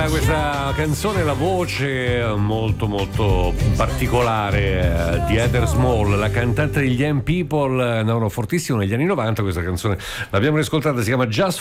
questa canzone, la voce molto molto particolare di Heather Small, la cantante degli M People, andavano fortissimo negli anni 90. Questa canzone l'abbiamo riscoltata, si chiama Just